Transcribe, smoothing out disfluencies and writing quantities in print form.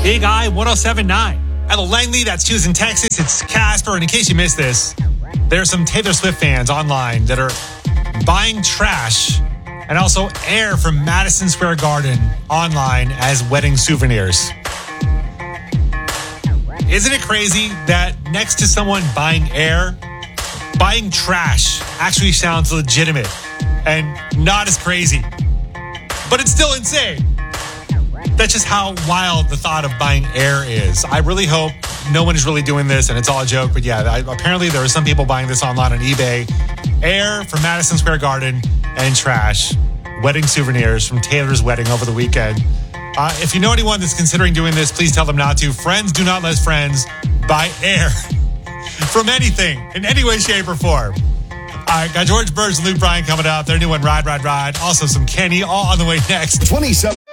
Big I 107.9. At Langley, that's Houston, Texas. It's Casper. And in case you missed this, there's some Taylor Swift fans online that are buying trash and also air from Madison Square Garden online as wedding souvenirs. Isn't it crazy that next to someone buying air, buying trash actually sounds legitimate and not as crazy? But it's still insane. That's just how wild the thought of buying air is. I really hope no one is really doing this and it's all a joke. But yeah, apparently there are some people buying this online on eBay. Air from Madison Square Garden and trash. Wedding souvenirs from Taylor's wedding over the weekend. If you know anyone that's considering doing this, please tell them not to. Friends do not let friends buy air from anything in any way, shape, or form. All right, got George Burge and Luke Bryan coming up. Their new one, Ride, Ride, Ride. Also some Kenny, all on the way next. 27.